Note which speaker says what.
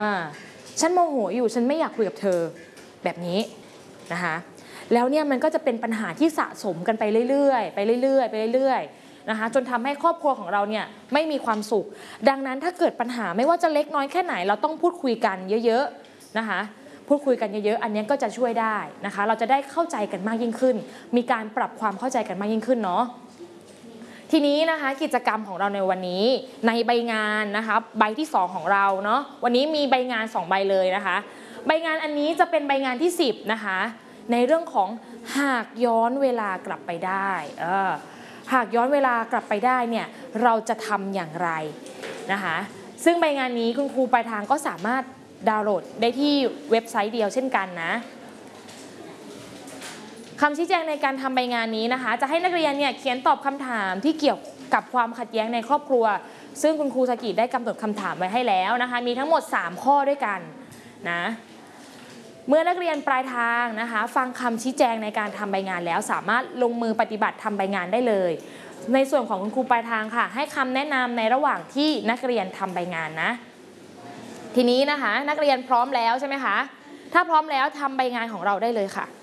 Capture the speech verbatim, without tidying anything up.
Speaker 1: อ่าฉันโมโหอยู่ฉันไม่อยากคุยกับเธอแบบนี้นะคะแล้วเนี่ยมันก็จะเป็นปัญหาที่สะสมกันไปเรื่อยๆไปเรื่อยๆไปเรื่อยๆนะคะจนทำให้ครอบครัวของเราเนี่ยไม่มีความสุขดังนั้นถ้าเกิดปัญหาไม่ว่าจะเล็กน้อยแค่ไหนเราต้องพูดคุยกันเยอะๆนะคะพูดคุยกันเยอะๆอันนี้ก็จะช่วยได้นะคะเราจะได้เข้าใจกันมากยิ่งขึ้นมีการปรับความเข้าใจกันมากยิ่งขึ้นเนาะทีนี้นะคะกิจกรรมของเราในวันนี้ในใบงานนะคะใบที่สองของเราเนาะวันนี้มีใบงานสองใบเลยนะคะใบงานอันนี้จะเป็นใบงานที่สิบนะคะในเรื่องของหากย้อนเวลากลับไปได้เออหากย้อนเวลากลับไปได้เนี่ยเราจะทำอย่างไรนะคะซึ่งใบงานนี้คุณครูปลายทางก็สามารถดาวน์โหลดได้ที่เว็บไซต์เดียวเช่นกันนะคำชี้แจงในการทำใบงานนี้นะคะจะให้นักเรียนเนี่ยเขียนตอบคำถามที่เกี่ยวกับความขัดแย้งในครอบครัวซึ่งคุณครูสกิได้กำหนดคำถามไว้ให้แล้วนะคะมีทั้งหมดสามข้อด้วยกันนะเมื่อนักเรียนปลายทางนะคะฟังคำชี้แจงในการทำใบงานแล้วสามารถลงมือปฏิบัติทำใบงานได้เลยในส่วนของคุณครูปลายทางค่ะให้คำแนะนำในระหว่างที่นักเรียนทำใบงานนะทีนี้นะคะนักเรียนพร้อมแล้วใช่ไหมคะถ้าพร้อมแล้วทำใบงานของเราได้เลยค่ะ